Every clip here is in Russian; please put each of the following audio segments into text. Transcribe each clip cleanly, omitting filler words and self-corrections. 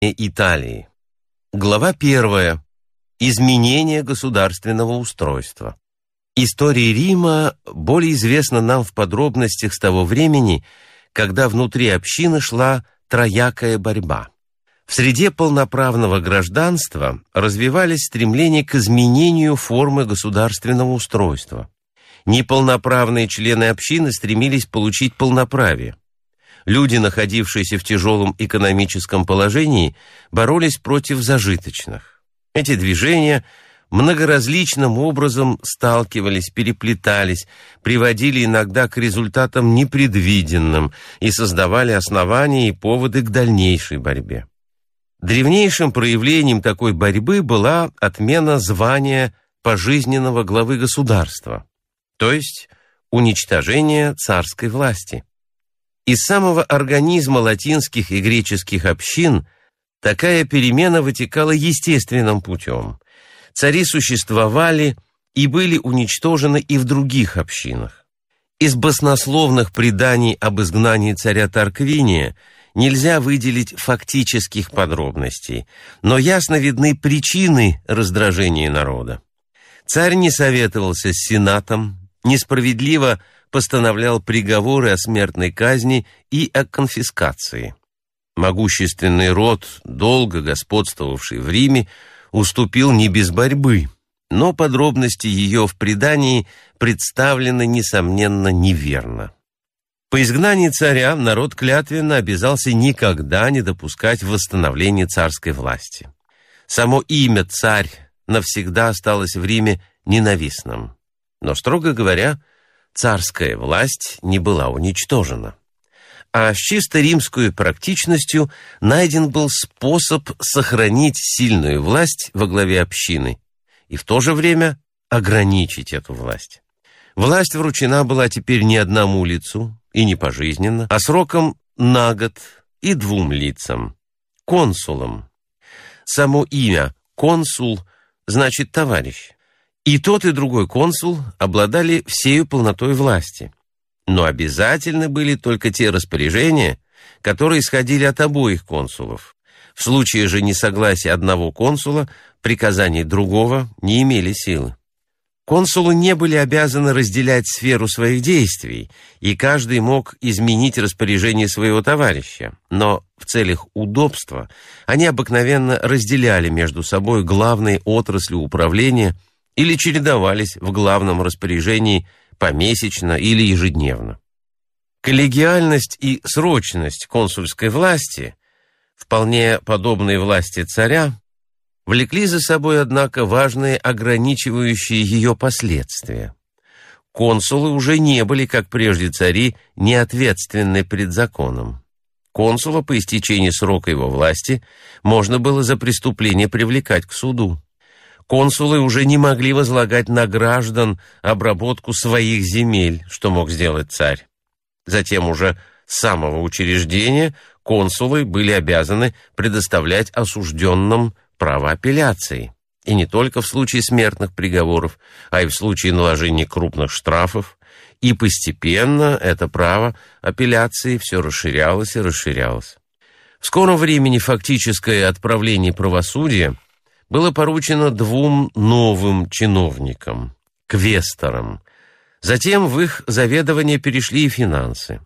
Италии. Глава 1. Изменение государственного устройства. История Рима более известна нам в подробностях с того времени, когда внутри общины шла троякая борьба. В среде полноправного гражданства развивались стремления к изменению формы государственного устройства. Неполноправные члены общины стремились получить полноправие. Люди, находившиеся в тяжелом экономическом положении, боролись против зажиточных. Эти движения многоразличным образом сталкивались, переплетались, приводили иногда к результатам непредвиденным и создавали основания и поводы к дальнейшей борьбе. Древнейшим проявлением такой борьбы была отмена звания пожизненного главы государства, то есть уничтожение царской власти. Из самого организма латинских и греческих общин такая перемена вытекала естественным путем. Цари существовали и были уничтожены и в других общинах. Из баснословных преданий об изгнании царя Тарквиния нельзя выделить фактических подробностей, но ясно видны причины раздражения народа. Царь не советовался с сенатом, несправедливо постановлял приговоры о смертной казни и о конфискации. Могущественный род, долго господствовавший в Риме, уступил не без борьбы, но подробности ее в предании представлены, несомненно, неверно. По изгнании царя народ клятвенно обязался никогда не допускать восстановления царской власти. Само имя «царь» навсегда осталось в Риме ненавистным. Но, строго говоря, царская власть не была уничтожена. А с чисто римской практичностью найден был способ сохранить сильную власть во главе общины и в то же время ограничить эту власть. Власть вручена была теперь не одному лицу и не пожизненно, а сроком на год и 2 лицам – консулам. Само имя «консул» значит «товарищ». И тот, и другой консул обладали всею полнотой власти, но обязательны были только те распоряжения, которые исходили от обоих консулов. В случае же несогласия одного консула приказания другого не имели силы. Консулы не были обязаны разделять сферу своих действий, и каждый мог изменить распоряжение своего товарища, но в целях удобства они обыкновенно разделяли между собой главные отрасли управления или чередовались в главном распоряжении помесячно или ежедневно. Коллегиальность и срочность консульской власти, вполне подобные власти царя, влекли за собой, однако, важные ограничивающие ее последствия. Консулы уже не были, как прежде цари, неответственны пред законом. Консула по истечении срока его власти можно было за преступление привлекать к суду. Консулы уже не могли возлагать на граждан обработку своих земель, что мог сделать царь. Затем уже с самого учреждения консулы были обязаны предоставлять осужденным право апелляции. И не только в случае смертных приговоров, а и в случае наложения крупных штрафов. И постепенно это право апелляции все расширялось и расширялось. В скором времени фактическое отправление правосудия было поручено 2 новым чиновникам, квесторам. Затем в их заведование перешли и финансы.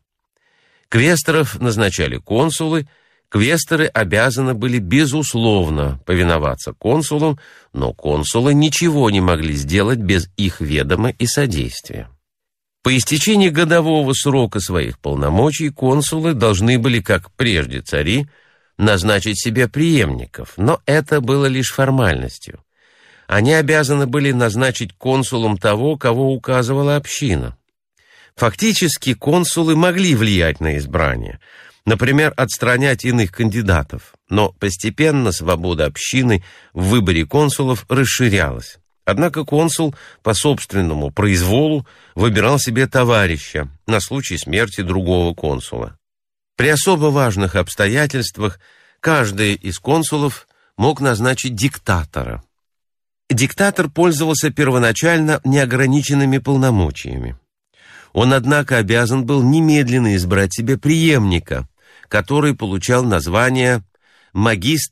Квесторов назначали консулы, квесторы обязаны были безусловно повиноваться консулам, но консулы ничего не могли сделать без их ведома и содействия. По истечении годового срока своих полномочий консулы должны были, как прежде цари, назначить себе преемников, но это было лишь формальностью. Они обязаны были назначить консулом того, кого указывала община. Фактически консулы могли влиять на избрание, например, отстранять иных кандидатов, но постепенно свобода общины в выборе консулов расширялась. Однако консул по собственному произволу выбирал себе товарища на случай смерти другого консула. При особо важных обстоятельствах каждый из консулов мог назначить диктатора. Диктатор пользовался первоначально неограниченными полномочиями. Он, однако, обязан был немедленно избрать себе преемника, который получал название «магистр